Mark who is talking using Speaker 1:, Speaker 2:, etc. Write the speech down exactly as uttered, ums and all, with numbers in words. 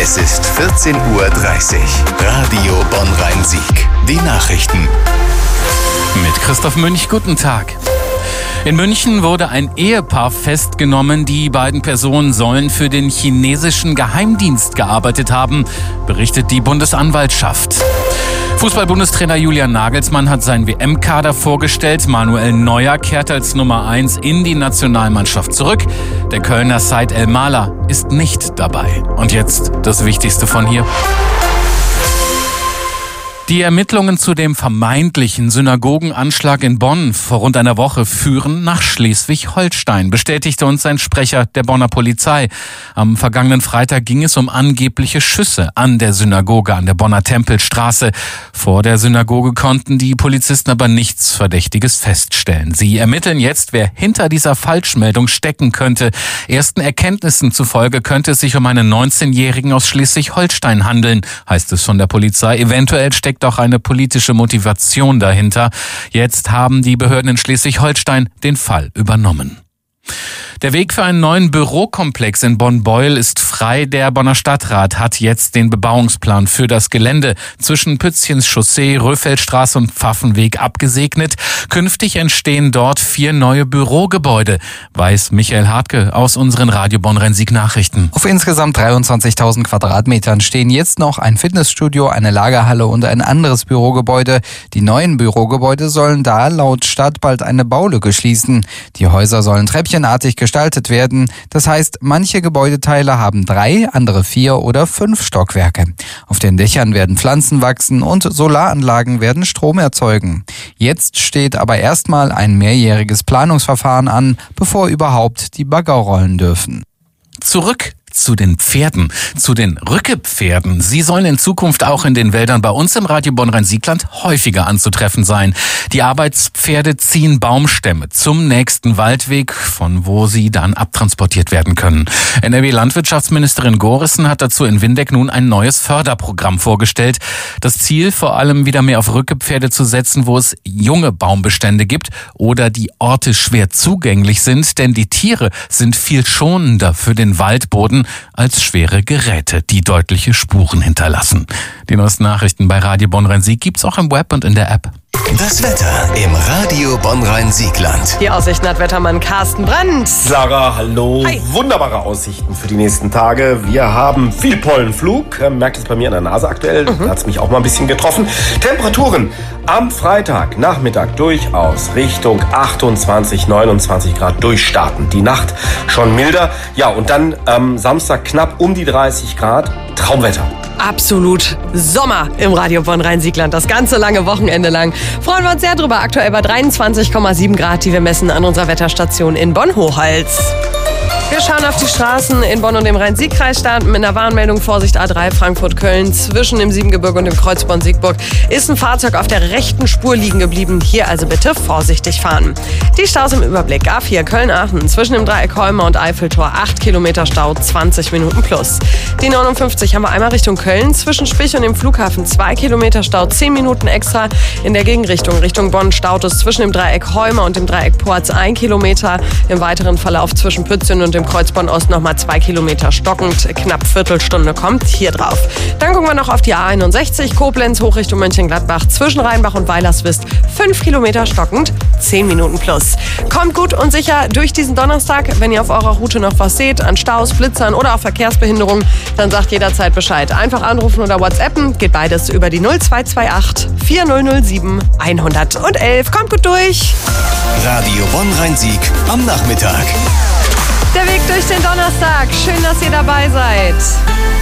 Speaker 1: Es ist vierzehn Uhr dreißig. Radio Bonn-Rhein-Sieg. Die Nachrichten.
Speaker 2: Mit Christoph Münch, guten Tag. In München wurde ein Ehepaar festgenommen. Die beiden Personen sollen für den chinesischen Geheimdienst gearbeitet haben, berichtet die Bundesanwaltschaft. Fußball-Bundestrainer Julian Nagelsmann hat seinen W M-Kader vorgestellt. Manuel Neuer kehrt als Nummer eins in die Nationalmannschaft zurück. Der Kölner Said El-Mala ist nicht dabei. Und jetzt das Wichtigste von hier. Die Ermittlungen zu dem vermeintlichen Synagogenanschlag in Bonn vor rund einer Woche führen nach Schleswig-Holstein, bestätigte uns ein Sprecher der Bonner Polizei. Am vergangenen Freitag ging es um angebliche Schüsse an der Synagoge an der Bonner Tempelstraße. Vor der Synagoge konnten die Polizisten aber nichts Verdächtiges feststellen. Sie ermitteln jetzt, wer hinter dieser Falschmeldung stecken könnte. Ersten Erkenntnissen zufolge könnte es sich um einen neunzehnjährigen aus Schleswig-Holstein handeln, heißt es von der Polizei. Eventuell steckt auch eine politische Motivation dahinter. Jetzt haben die Behörden in Schleswig-Holstein den Fall übernommen. Der Weg für einen neuen Bürokomplex in Bonn-Beuel ist frei. Der Bonner Stadtrat hat jetzt den Bebauungsplan für das Gelände zwischen Pützchens Chaussee, Röfeldstraße und Pfaffenweg abgesegnet. Künftig entstehen dort vier neue Bürogebäude, weiß Michael Hartke aus unseren Radio Bonn-Rhein-Sieg Nachrichten.
Speaker 3: Auf insgesamt dreiundzwanzigtausend Quadratmetern stehen jetzt noch ein Fitnessstudio, eine Lagerhalle und ein anderes Bürogebäude. Die neuen Bürogebäude sollen da laut Stadt bald eine Baulücke schließen. Die Häuser sollen treppchenartig gestaltet werden. Das heißt, manche Gebäudeteile haben drei, andere vier oder fünf Stockwerke. Auf den Dächern werden Pflanzen wachsen und Solaranlagen werden Strom erzeugen. Jetzt steht aber erstmal ein mehrjähriges Planungsverfahren an, bevor überhaupt die Bagger rollen dürfen.
Speaker 2: Zurück zu den Pferden, zu den Rückepferden. Sie sollen in Zukunft auch in den Wäldern bei uns im Radio Bonn-Rhein-Siegland häufiger anzutreffen sein. Die Arbeitspferde ziehen Baumstämme zum nächsten Waldweg, von wo sie dann abtransportiert werden können. N R W-Landwirtschaftsministerin Gorissen hat dazu in Windeck nun ein neues Förderprogramm vorgestellt. Das Ziel, vor allem wieder mehr auf Rückepferde zu setzen, wo es junge Baumbestände gibt oder die Orte schwer zugänglich sind, denn die Tiere sind viel schonender für den Waldboden als schwere Geräte, die deutliche Spuren hinterlassen. Die neuesten Nachrichten bei Radio Bonn-Rhein-Sieg gibt's auch im Web und in der App.
Speaker 1: Das Wetter im Radio Bonn-Rhein-Siegland.
Speaker 4: Die Aussichten hat Wettermann Carsten Brandt.
Speaker 5: Sarah, hallo.
Speaker 4: Hi.
Speaker 5: Wunderbare Aussichten für die nächsten Tage. Wir haben viel Pollenflug. Ähm, merkt es bei mir an der Nase aktuell. Mhm. Da hat es mich auch mal ein bisschen getroffen. Temperaturen am Freitag Nachmittag durchaus Richtung achtundzwanzig, neunundzwanzig Grad durchstarten. Die Nacht schon milder. Ja, und dann ähm, Samstag knapp um die dreißig Grad. Traumwetter.
Speaker 4: Absolut Sommer im Radio Bonn-Rhein-Siegland. Das ganze lange Wochenende lang. Freuen wir uns sehr drüber. Aktuell bei dreiundzwanzig Komma sieben Grad, die wir messen an unserer Wetterstation in Bonn-Hochhals. Wir schauen auf die Straßen in Bonn und dem Rhein-Sieg-Kreis, starten mit einer Warnmeldung. Vorsicht A drei Frankfurt-Köln. Zwischen dem Siebengebirge und dem Kreuzborn Siegburg ist ein Fahrzeug auf der rechten Spur liegen geblieben. Hier also bitte vorsichtig fahren. Die Staus im Überblick. A vier Köln-Aachen. Zwischen dem Dreieck Holmer und Eiffeltor acht Kilometer Stau, zwanzig Minuten plus. Die neunundfünfzig haben wir einmal Richtung Köln. Zwischen Spich und dem Flughafen zwei Kilometer Stau, zehn Minuten extra. In der Gegenrichtung Richtung Bonn staut es zwischen dem Dreieck Holmer und dem Dreieck Porz ein Kilometer. Im weiteren Verlauf zwischen Pützchen und dem Kreuzborn Ost nochmal zwei Kilometer stockend. Knapp Viertelstunde kommt hier drauf. Dann gucken wir noch auf die A einundsechzig. Koblenz hoch Richtung Mönchengladbach. Zwischen Rheinbach und Weilerswist fünf Kilometer stockend, zehn Minuten plus. Kommt gut und sicher durch diesen Donnerstag. Wenn ihr auf eurer Route noch was seht, an Staus, Blitzern oder auch Verkehrsbehinderungen, dann sagt jederzeit Bescheid. Einfach anrufen oder WhatsAppen. Geht beides über die null zwei zwei acht, vier null null sieben, hundertelf. Kommt gut durch.
Speaker 1: Radio Bonn-Rhein-Sieg am Nachmittag.
Speaker 4: Der Weg durch den Donnerstag. Schön, dass ihr dabei seid.